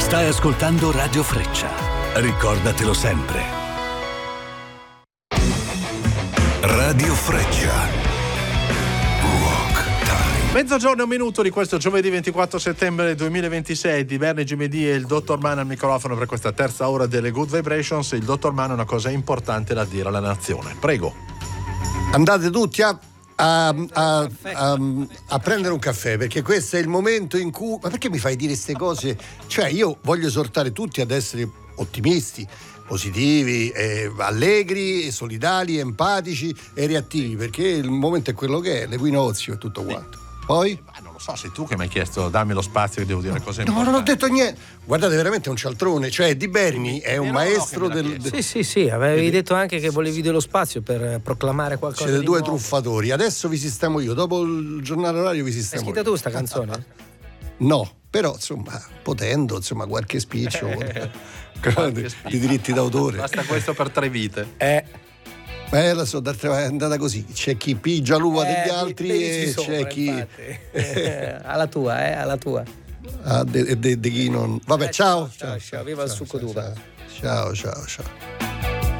Stai ascoltando Radio Freccia. Ricordatelo sempre. Radio Freccia. Rock Time. Mezzogiorno e un minuto di questo giovedì 24 settembre 2026 di Bernie Gimedi e il Dottor Mann al microfono per questa terza ora delle Good Vibrations. Il Dottor Mann ha una cosa importante da dire alla nazione. Prego. Andate tutti a prendere un caffè, perché questo è il momento in cui... Ma perché mi fai dire queste cose? Cioè, io voglio esortare tutti ad essere ottimisti, positivi, allegri, solidali, empatici e reattivi, perché il momento è quello che è, l'equinozio e tutto quanto. Poi? Non lo so, sei tu che mi hai chiesto dammi lo spazio che devo dire cose No, importanti. non ho detto niente. Guardate, veramente è un cialtrone. Cioè, Di Berni è un maestro del... Sì, avevi detto anche che volevi dello spazio per proclamare qualcosa. Siete di due nuovo. truffatori. Adesso vi sistemo io. Dopo il giornale orario vi sistemo io. Hai scritto tu sta canzone? No, però insomma, potendo, insomma, qualche spiccio di diritti d'autore. Basta questo per 3 vite. La so, è andata così. C'è chi pigia l'uva degli altri e c'è chi... alla tua, alla tua. De chi non... Vabbè, ciao. Ciao, viva il succo d'uva. Ciao.